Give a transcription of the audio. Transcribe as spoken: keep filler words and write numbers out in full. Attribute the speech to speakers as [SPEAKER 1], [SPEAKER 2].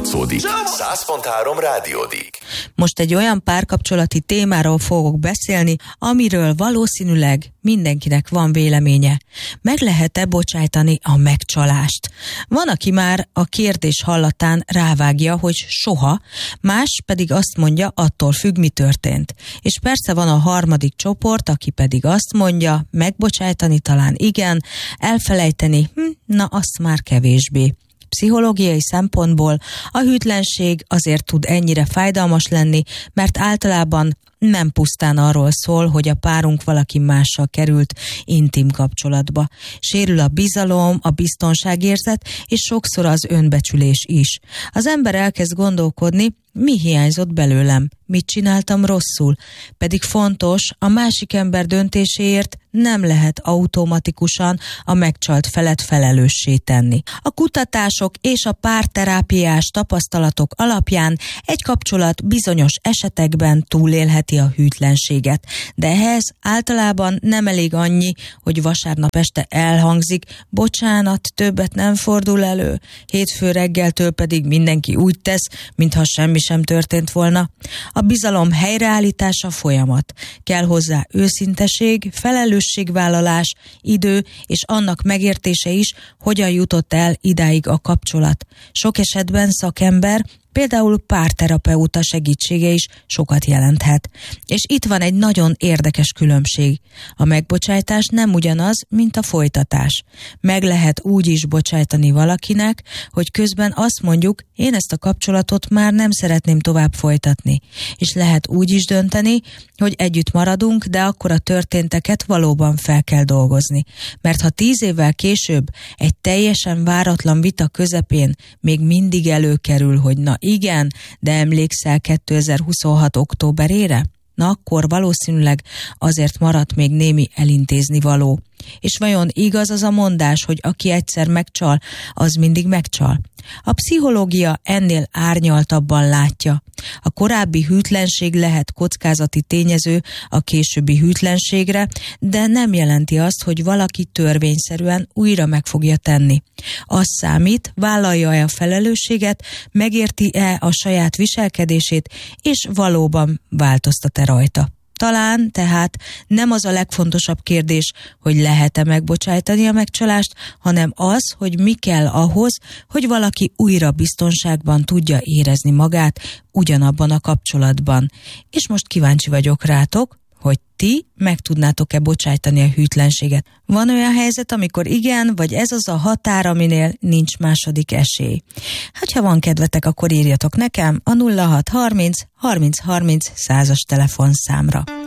[SPEAKER 1] hallatszódik. száz pont három rádiódik.
[SPEAKER 2] Most egy olyan párkapcsolati témáról fogok beszélni, amiről valószínűleg mindenkinek van véleménye. Meg lehet-e bocsájtani a megcsalást? Van, aki már a kérdés hallatán rávágja, hogy soha, más pedig azt mondja, attól függ, mi történt. És persze van a harmadik csoport, aki pedig azt mondja, megbocsájtani talán igen, elfelejteni, hm, na azt már kevésbé. Pszichológiai szempontból a hűtlenség azért tud ennyire fájdalmas lenni, mert általában nem pusztán arról szól, hogy a párunk valaki mással került intim kapcsolatba. Sérül a bizalom, a biztonságérzet, és sokszor az önbecsülés is. Az ember elkezd gondolkodni, mi hiányzott belőlem, mit csináltam rosszul, pedig fontos, a másik ember döntéséért nem lehet automatikusan a megcsalt felet felelőssé tenni. A kutatások és a párterápiás tapasztalatok alapján egy kapcsolat bizonyos esetekben túlélheti a hűtlenséget, de ehhez általában nem elég annyi, hogy vasárnap este elhangzik, bocsánat, többet nem fordul elő, hétfő reggeltől pedig mindenki úgy tesz, mintha semmi sem történt volna. A bizalom helyreállítása folyamat. Kell hozzá őszinteség, felelősségvállalás, idő és annak megértése is, hogyan jutott el idáig a kapcsolat. Sok esetben szakember, például párterapeuta segítsége is sokat jelenthet. És itt van egy nagyon érdekes különbség. A megbocsájtás nem ugyanaz, mint a folytatás. Meg lehet úgy is bocsájtani valakinek, hogy közben azt mondjuk, én ezt a kapcsolatot már nem szeretném tovább folytatni. És lehet úgy is dönteni, hogy együtt maradunk, de akkor a történteket valóban fel kell dolgozni. Mert ha tíz évvel később egy teljesen váratlan vita közepén még mindig előkerül, hogy na igen, de emlékszel kétezer-huszonhat októberére? Na akkor valószínűleg azért maradt még némi elintézni való. És vajon igaz az a mondás, hogy aki egyszer megcsal, az mindig megcsal? A pszichológia ennél árnyaltabban látja. A korábbi hűtlenség lehet kockázati tényező a későbbi hűtlenségre, de nem jelenti azt, hogy valaki törvényszerűen újra meg fogja tenni. Az számít, vállalja-e a felelősséget, megérti-e a saját viselkedését, és valóban változtat-e rajta. Talán tehát nem az a legfontosabb kérdés, hogy lehet-e megbocsájtani a megcsalást, hanem az, hogy mi kell ahhoz, hogy valaki újra biztonságban tudja érezni magát ugyanabban a kapcsolatban. És most kíváncsi vagyok rátok, hogy ti meg tudnátok-e bocsájtani a hűtlenséget. Van olyan helyzet, amikor igen, vagy ez az a határ, aminél nincs második esély. Hát, ha van kedvetek, akkor írjatok nekem a nulla hat harminc harminc harminc százas telefonszámra.